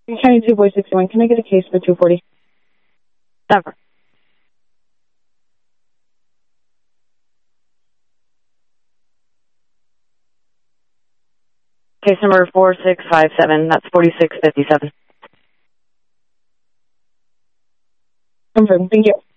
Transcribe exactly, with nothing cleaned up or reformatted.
County two, Boy sixty-one. Can I get a case for two forty? Never. Case number four six five seven. That's forty-six fifty-seven. Confirmed. Thank you.